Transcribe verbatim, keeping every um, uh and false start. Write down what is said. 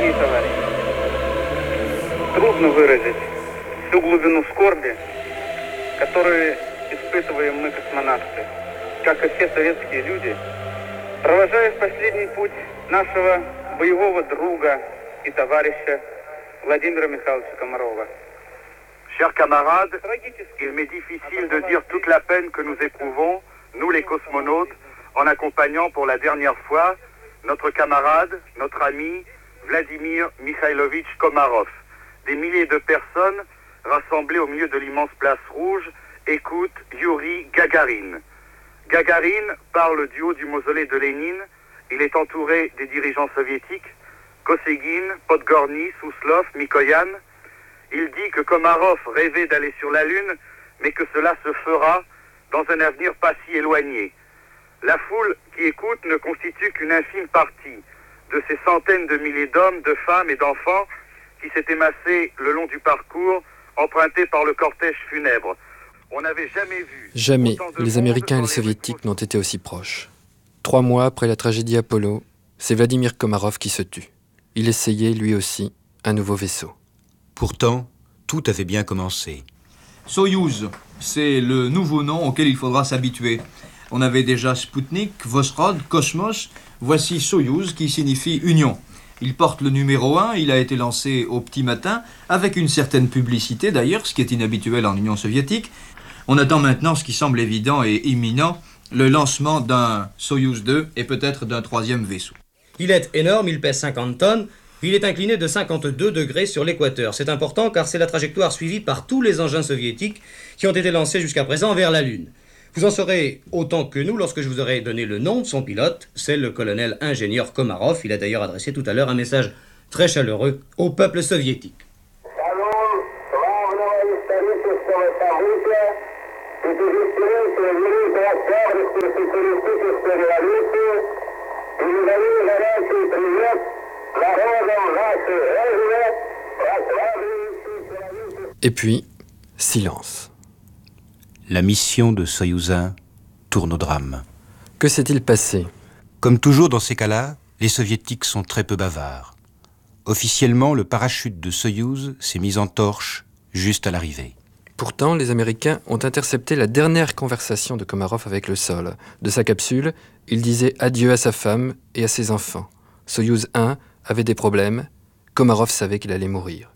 Дорогие товарищи, трудно выразить всю глубину скорби, которую испытываем мы, космонавты, как и все советские люди, провожая в последний путь нашего боевого друга и товарища Владимира Михайловича Комарова. Chers camarades, il m'est difficile de dire toute la peine que nous éprouvons, nous les cosmonautes, en accompagnant pour la dernière fois notre camarade, notre ami Vladimir Mikhailovitch Komarov. Des milliers de personnes rassemblées au milieu de l'immense place rouge écoutent Yuri Gagarin. Gagarin parle du haut du mausolée de Lénine. Il est entouré des dirigeants soviétiques, Kosygin, Podgorny, Souslov, Mikoyan. Il dit que Komarov rêvait d'aller sur la Lune, mais que cela se fera dans un avenir pas si éloigné. La foule qui écoute ne constitue qu'une infime partie de ces centaines de milliers d'hommes, de femmes et d'enfants qui s'étaient massés le long du parcours emprunté par le cortège funèbre. On n'avait jamais vu... Jamais les Américains et les Soviétiques n'ont été aussi proches. Trois mois après la tragédie Apollo, c'est Vladimir Komarov qui se tue. Il essayait, lui aussi, un nouveau vaisseau. Pourtant, tout avait bien commencé. Soyouz, c'est le nouveau nom auquel il faudra s'habituer. On avait déjà Sputnik, Voskhod, Cosmos. Voici Soyouz qui signifie Union. Il porte le numéro un, il a été lancé au petit matin, avec une certaine publicité d'ailleurs, ce qui est inhabituel en Union soviétique. On attend maintenant ce qui semble évident et imminent, le lancement d'un Soyouz deux et peut-être d'un troisième vaisseau. Il est énorme, il pèse cinquante tonnes. Il est incliné de cinquante-deux degrés sur l'équateur. C'est important car c'est la trajectoire suivie par tous les engins soviétiques qui ont été lancés jusqu'à présent vers la Lune. Vous en saurez autant que nous lorsque je vous aurai donné le nom de son pilote. C'est le colonel ingénieur Komarov. Il a d'ailleurs adressé tout à l'heure un message très chaleureux au peuple soviétique. Et puis, silence. La mission de Soyouz un tourne au drame. Que s'est-il passé? Comme toujours dans ces cas-là, les Soviétiques sont très peu bavards. Officiellement, le parachute de Soyouz s'est mis en torche juste à l'arrivée. Pourtant, les Américains ont intercepté la dernière conversation de Komarov avec le sol. De sa capsule, il disait adieu à sa femme et à ses enfants. Soyouz un avait des problèmes. Komarov savait qu'il allait mourir.